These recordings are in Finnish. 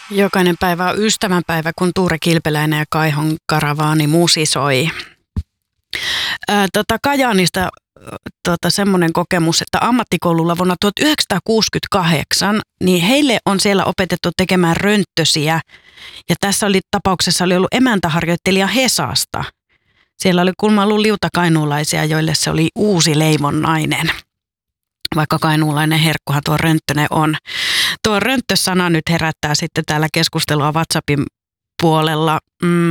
Jokainen päivä on ystävänpäivä, kun Tuure Kilpeläinen ja Kaihon karavaani musisoi. Kajaanista semmoinen kokemus, että ammattikoululla vuonna 1968, niin heille on siellä opetettu tekemään rönttösiä. Ja tässä tapauksessa oli ollut emäntäharjoittelija Hesasta. Siellä oli kuulemma ollut liutakainuulaisia, joille se oli uusi leivonnainen. Vaikka kainuulainen herkkuhan tuo rönttönen on. Tuo rönttösana nyt herättää sitten täällä keskustelua WhatsAppin puolella.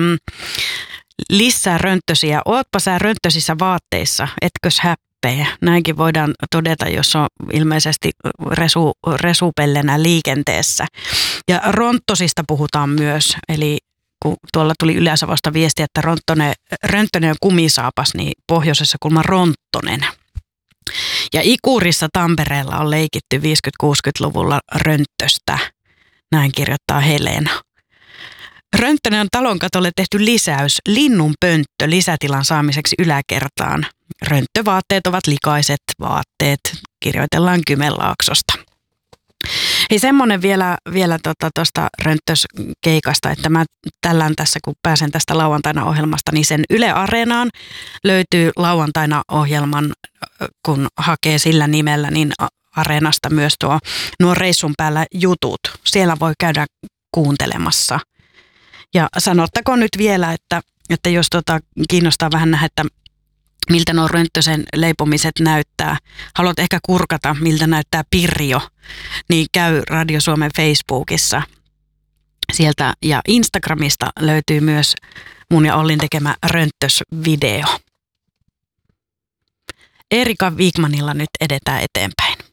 Lisää rönttösiä. Ootpa sä rönttösissä vaatteissa, etkös häppee? Näinkin voidaan todeta, jos on ilmeisesti resupellenä liikenteessä. Ja ronttosista puhutaan myös, eli kun tuolla tuli Ylä-Savosta viesti, että rönttönen on kumisaapas, niin pohjoisessa kulma ronttonen. Ja Ikurissa Tampereella on leikitty 50-60-luvulla rönttöstä, näin kirjoittaa Helena. Rönttönen on talon katolle tehty lisäys, linnunpönttö lisätilan saamiseksi yläkertaan. Rönttövaatteet ovat likaiset vaatteet, kirjoitellaan Kymenlaaksosta. Hei, semmoinen vielä tuosta rönttöskeikasta, että mä tällään tässä, kun pääsen tästä lauantaina ohjelmasta, niin sen Yle Areenaan löytyy lauantaina ohjelman, kun hakee sillä nimellä, niin Areenasta myös nuo reissun päällä jutut. Siellä voi käydä kuuntelemassa. Ja sanottakoon nyt vielä, että jos kiinnostaa vähän nähdä, että miltä nuo rönttösen leipomiset näyttää. Haluat ehkä kurkata, miltä näyttää Pirjo, niin käy Radio Suomen Facebookissa. Sieltä ja Instagramista löytyy myös mun ja Ollin tekemä rönttösvideo. Erika Wigmanilla nyt edetään eteenpäin.